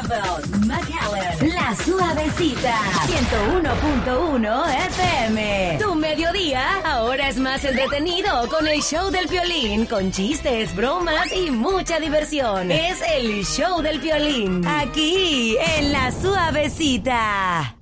Campbell, McAllen, La Suavecita, 101.1 FM. Tu mediodía ahora es más entretenido con el show del Piolín, con chistes, bromas y mucha diversión. Es el show del Piolín, aquí en La Suavecita.